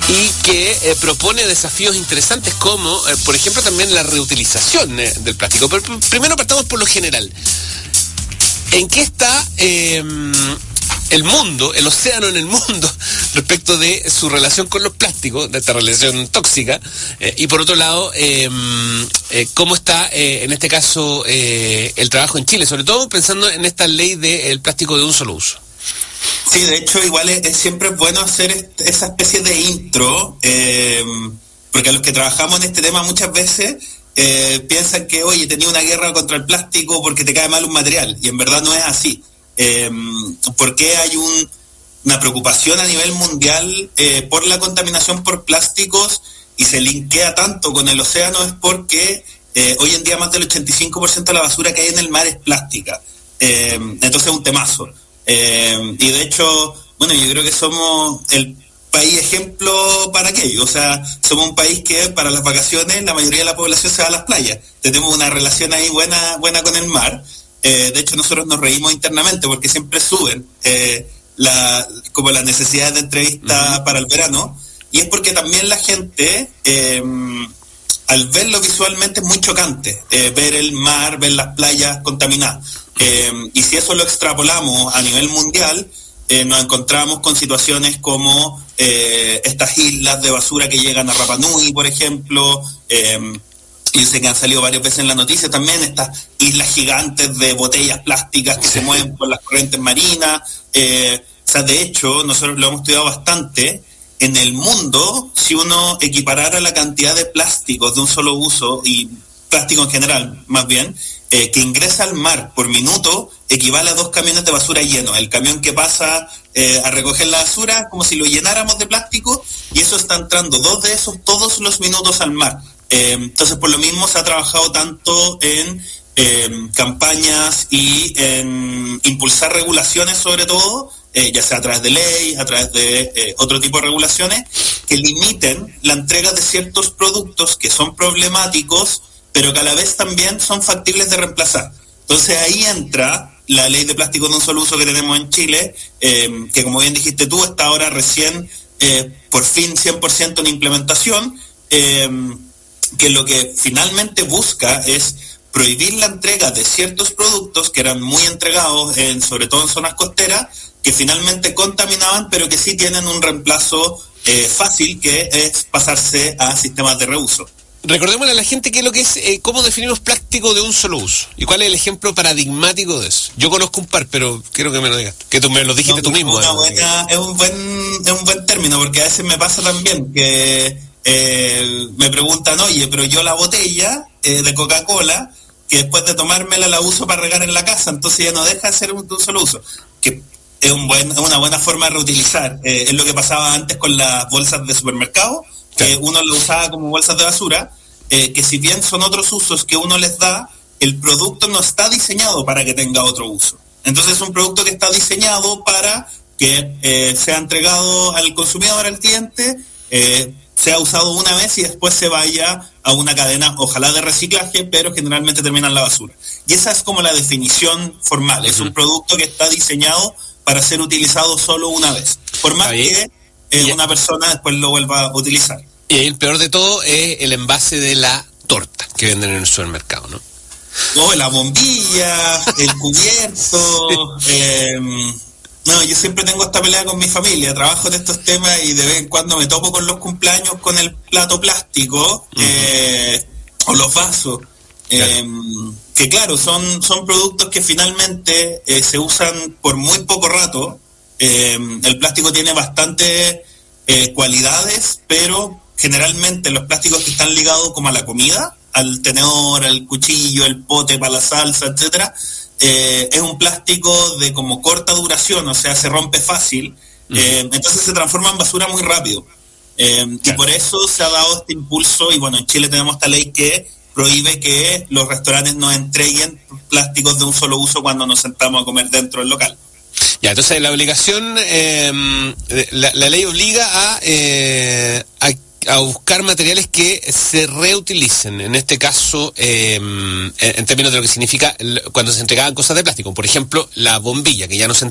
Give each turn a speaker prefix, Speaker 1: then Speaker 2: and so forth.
Speaker 1: y que propone desafíos interesantes como, por ejemplo, también la reutilización del plástico. Pero primero partamos por lo general. ¿En qué está el mundo, el océano en el mundo, respecto de su relación con los plásticos, de esta relación tóxica? Y por otro lado, ¿cómo está, en este caso, el trabajo en Chile? Sobre todo pensando en esta ley del plástico de un solo uso.
Speaker 2: Sí, de hecho, igual siempre es bueno hacer esa especie de intro, porque a los que trabajamos en este tema muchas veces piensan que, oye, tenía una guerra contra el plástico porque te cae mal un material, y en verdad no es así. ¿Por qué hay una preocupación a nivel mundial por la contaminación por plásticos y se linkea tanto con el océano? Es porque hoy en día más del 85% de la basura que hay en el mar es plástica. Entonces es un temazo. Y de hecho, bueno, yo creo que somos el país ejemplo para aquello. O sea, somos un país que para las vacaciones la mayoría de la población se va a las playas. Tenemos una relación ahí buena con el mar. De hecho, nosotros nos reímos internamente porque siempre suben como las necesidades de entrevista para el verano, y es porque también la gente, al verlo visualmente, es muy chocante ver el mar, ver las playas contaminadas. Y si eso lo extrapolamos a nivel mundial, nos encontramos con situaciones como estas islas de basura que llegan a Rapa Nui, por ejemplo. Yo sé que han salido varias veces en la noticia también estas islas gigantes de botellas plásticas que se mueven por las corrientes marinas. O sea, de hecho, nosotros lo hemos estudiado bastante. En el mundo, si uno equiparara la cantidad de plásticos de un solo uso, y plástico en general, más bien, que ingresa al mar por minuto, equivale a 2 camiones de basura llenos. El camión que pasa a recoger la basura, como si lo llenáramos de plástico, y eso está entrando 2 de esos todos los minutos al mar. Entonces, por lo mismo se ha trabajado tanto en campañas y en impulsar regulaciones, sobre todo, ya sea a través de ley, a través de otro tipo de regulaciones, que limiten la entrega de ciertos productos que son problemáticos, pero que a la vez también son factibles de reemplazar. Entonces ahí entra la ley de plástico de un solo uso que tenemos en Chile, que como bien dijiste tú, está ahora recién, por fin 100% en implementación, que lo que finalmente busca es prohibir la entrega de ciertos productos que eran muy entregados, sobre todo en zonas costeras, que finalmente contaminaban, pero que sí tienen un reemplazo fácil, que es pasarse a sistemas de reuso.
Speaker 1: Recordémosle a la gente qué es lo que es, cómo definimos plástico de un solo uso y cuál es el ejemplo paradigmático de eso. Yo conozco un par, pero quiero que me lo digas, que tú me lo dijiste tú mismo.
Speaker 2: Es un buen término, porque a veces me pasa también que me preguntan, oye, pero yo la botella de Coca-Cola, que después de tomármela la uso para regar en la casa, entonces ya no deja de ser un solo uso, que es una buena forma de reutilizar. Es lo que pasaba antes con las bolsas de supermercado, que uno lo usaba como bolsas de basura, que si bien son otros usos que uno les da, el producto no está diseñado para que tenga otro uso. Entonces es un producto que está diseñado para que sea entregado al consumidor, al cliente, sea usado una vez y después se vaya a una cadena, ojalá de reciclaje, pero generalmente termina en la basura. Y esa es como la definición formal. Es un producto que está diseñado para ser utilizado solo una vez, por más que una persona después lo vuelva a utilizar.
Speaker 1: Y ahí el peor de todo es el envase de la torta que venden en el supermercado, ¿no?
Speaker 2: Oh, la bombilla, el cubierto. No, yo siempre tengo esta pelea con mi familia. Trabajo en estos temas y de vez en cuando me topo con los cumpleaños con el plato plástico, o los vasos. Que claro, son productos que finalmente se usan por muy poco rato. El plástico tiene bastantes cualidades, pero generalmente los plásticos que están ligados como a la comida, al tenedor, al cuchillo, el pote para la salsa, etcétera, es un plástico de como corta duración, o sea, se rompe fácil, entonces se transforma en basura muy rápido. Y por eso se ha dado este impulso, y bueno, en Chile tenemos esta ley que prohíbe que los restaurantes nos entreguen plásticos de un solo uso cuando nos sentamos a comer dentro del local.
Speaker 1: Ya, entonces la obligación, la ley obliga a buscar materiales que se reutilicen, en este caso, en términos de lo que significa cuando se entregaban cosas de plástico. Por ejemplo, la bombilla, que ya no se